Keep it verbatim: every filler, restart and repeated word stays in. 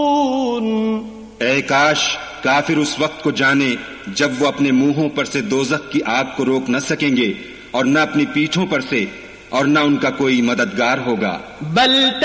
ऐ काश काफिर उस वक्त को जाने जब वो अपने मुंहों पर से दोज़ख की आग को रोक न सकेंगे और न अपनी पीठों पर से और न उनका कोई मददगार होगा।